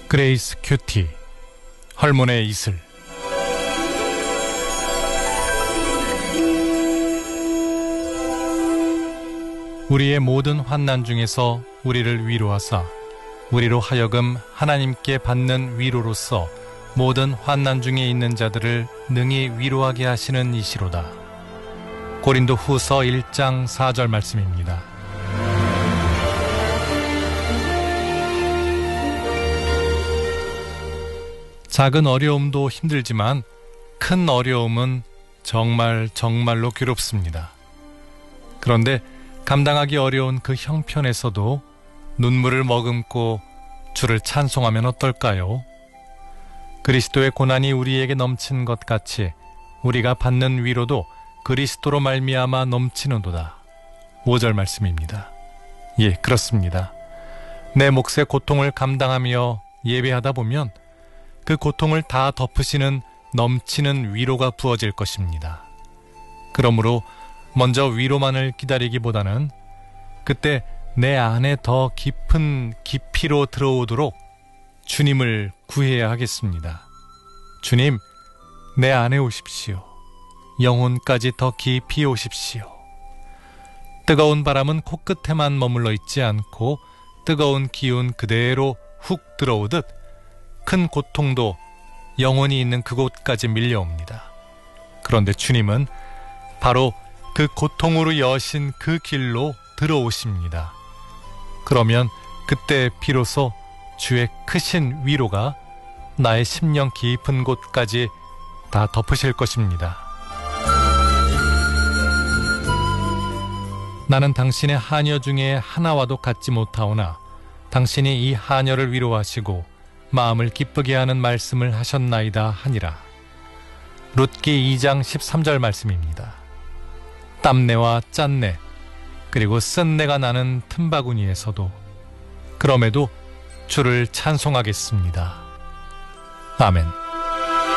그레이스 큐티, 헐몬의 이슬. 우리의 모든 환난 중에서 우리를 위로하사 우리로 하여금 하나님께 받는 위로로서 모든 환난 중에 있는 자들을 능히 위로하게 하시는 이시로다. 고린도 후서 1장 4절 말씀입니다. 작은 어려움도 힘들지만 큰 어려움은 정말로 괴롭습니다. 그런데 감당하기 어려운 그 형편에서도 눈물을 머금고 주를 찬송하면 어떨까요? 그리스도의 고난이 우리에게 넘친 것 같이 우리가 받는 위로도 그리스도로 말미암아 넘치는도다. 5절 말씀입니다. 예, 그렇습니다. 내 몫의 고통을 감당하며 예배하다 보면 그 고통을 다 덮으시는 넘치는 위로가 부어질 것입니다. 그러므로 먼저 위로만을 기다리기보다는 그때 내 안에 더 깊은 깊이로 들어오도록 주님을 구해야 하겠습니다. 주님, 내 안에 오십시오. 영혼까지 더 깊이 오십시오. 뜨거운 바람은 코끝에만 머물러 있지 않고 뜨거운 기운 그대로 훅 들어오듯 큰 고통도 영혼이 있는 그곳까지 밀려옵니다. 그런데 주님은 바로 그 고통으로 여신 그 길로 들어오십니다. 그러면 그때 비로소 주의 크신 위로가 나의 심령 깊은 곳까지 다 덮으실 것입니다. 나는 당신의 하녀 중에 하나와도 같지 못하오나 당신이 이 하녀를 위로하시고 마음을 기쁘게 하는 말씀을 하셨나이다 하니라. 룻기 2장 13절 말씀입니다. 땀내와 짠내 그리고 쓴내가 나는 틈바구니에서도 그럼에도 주를 찬송하겠습니다. 아멘.